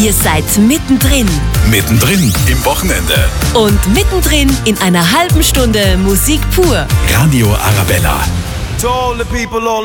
Ihr seid mittendrin. Mittendrin im Wochenende. Und mittendrin in einer halben Stunde Musik pur. Radio Arabella. To all the people all